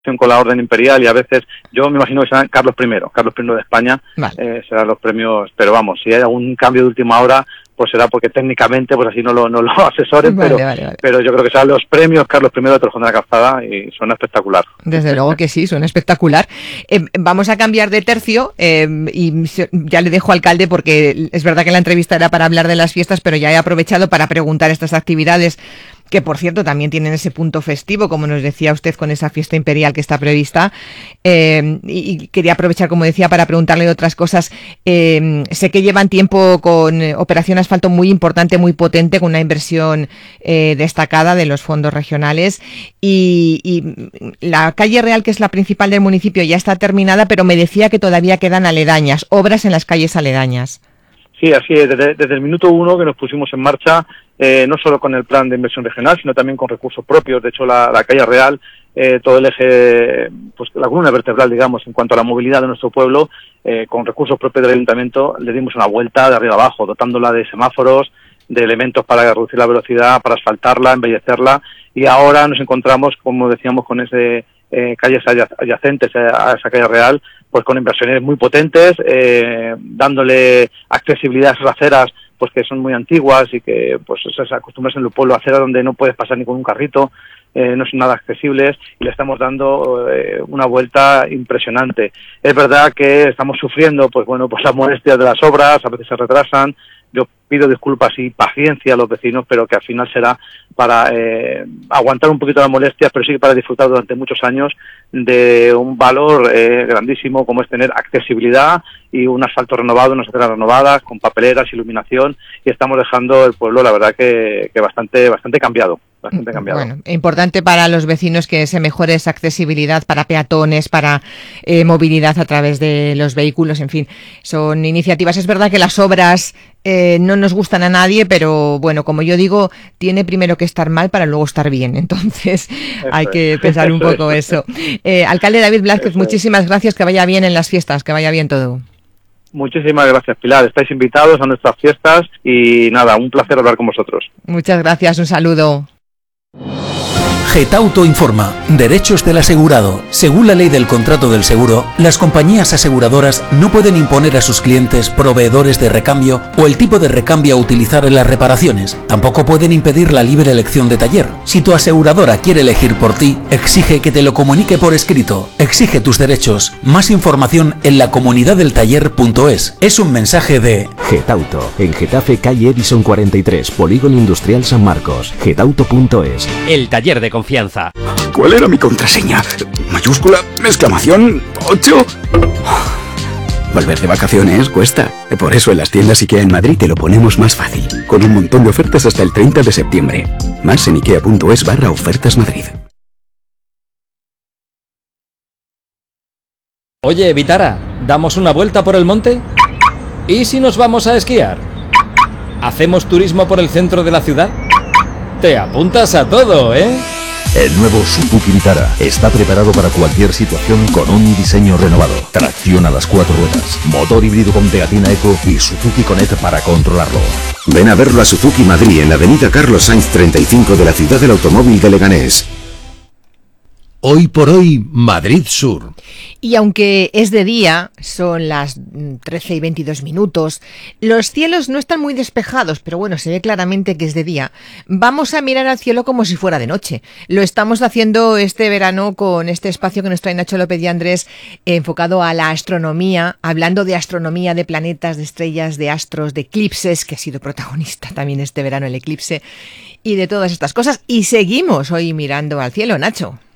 con la Orden Imperial, y a veces yo me imagino que serán Carlos I de España, vale. Serán los premios, pero vamos, si hay algún cambio de última hora, pues será porque técnicamente pues así no lo asesoren, vale. Pero yo creo que serán los premios Carlos I de Torrejón de la Calzada y suena espectacular. Desde luego que sí, suena espectacular. Vamos a cambiar de tercio y ya le dejo, alcalde, porque es verdad que la entrevista era para hablar de las fiestas, pero ya he aprovechado para preguntar estas actividades, que por cierto también tienen ese punto festivo, como nos decía usted, con esa fiesta imperial que está prevista, y quería aprovechar, como decía, para preguntarle otras cosas. Sé que llevan tiempo con Operación Asfalto muy importante, muy potente, con una inversión destacada de los fondos regionales, y la calle Real, que es la principal del municipio, ya está terminada, pero me decía que todavía quedan aledañas, obras en las calles aledañas. Sí, así es. Desde el minuto 1 que nos pusimos en marcha, no solo con el plan de inversión regional, sino también con recursos propios. De hecho, la calle Real, todo el eje, pues la columna vertebral, digamos, en cuanto a la movilidad de nuestro pueblo, con recursos propios del ayuntamiento, le dimos una vuelta de arriba abajo, dotándola de semáforos, de elementos para reducir la velocidad, para asfaltarla, embellecerla, y ahora nos encontramos, como decíamos, con ese calles adyacentes a esa calle Real, pues con inversiones muy potentes, dándole accesibilidad a esas aceras, pues que son muy antiguas y que pues se acostumbran en el pueblo a aceras donde no puedes pasar ni con un carrito, no son nada accesibles, y le estamos dando una vuelta impresionante. Es verdad que estamos sufriendo, pues bueno, pues las molestias de las obras, a veces se retrasan. Yo pido disculpas y paciencia a los vecinos, pero que al final será para aguantar un poquito las molestias, pero sí para disfrutar durante muchos años de un valor grandísimo, como es tener accesibilidad y un asfalto renovado, unas aceras renovadas, con papeleras, iluminación, y estamos dejando el pueblo, la verdad, que bastante cambiado. Bueno, importante para los vecinos que se mejore esa accesibilidad para peatones, para movilidad a través de los vehículos, en fin, son iniciativas. Es verdad que las obras no nos gustan a nadie, pero bueno, como yo digo, tiene primero que estar mal para luego estar bien, entonces hay que pensar un poco eso. Alcalde David Blázquez, muchísimas gracias, que vaya bien en las fiestas, que vaya bien todo. Muchísimas gracias, Pilar. Estáis invitados a nuestras fiestas y nada, un placer hablar con vosotros. Muchas gracias, un saludo. Getauto informa. Derechos del asegurado. Según la ley del contrato del seguro, las compañías aseguradoras no pueden imponer a sus clientes proveedores de recambio o el tipo de recambio a utilizar en las reparaciones. Tampoco pueden impedir la libre elección de taller. Si tu aseguradora quiere elegir por ti, exige que te lo comunique por escrito. Exige tus derechos. Más información en lacomunidaddeltaller.es. Es un mensaje de Getauto, en Getafe, calle Edison 43, Polígono Industrial San Marcos. Getauto.es. El taller de confianza. ¿Cuál era mi contraseña? ¿Mayúscula? ¿Exclamación? ¿8? Volver de vacaciones cuesta. Por eso en las tiendas IKEA en Madrid te lo ponemos más fácil, con un montón de ofertas hasta el 30 de septiembre. Más en ikea.es/ofertas Madrid. Oye, Vitara, ¿damos una vuelta por el monte? ¿Y si nos vamos a esquiar? ¿Hacemos turismo por el centro de la ciudad? Te apuntas a todo, ¿eh? El nuevo Suzuki Vitara está preparado para cualquier situación con un diseño renovado. Tracción a las 4 ruedas, motor híbrido con pegatina Eco y Suzuki Connect para controlarlo. Ven a verlo a Suzuki Madrid en la avenida Carlos Sainz 35 de la ciudad del automóvil de Leganés. Hoy por hoy, Madrid Sur. Y aunque es de día, son las 13:22, los cielos no están muy despejados, pero bueno, se ve claramente que es de día. Vamos a mirar al cielo como si fuera de noche. Lo estamos haciendo este verano con este espacio que nos trae Nacho López y Andrés, enfocado a la astronomía, hablando de astronomía, de planetas, de estrellas, de astros, de eclipses, que ha sido protagonista también este verano el eclipse, y de todas estas cosas. Y seguimos hoy mirando al cielo, Nacho.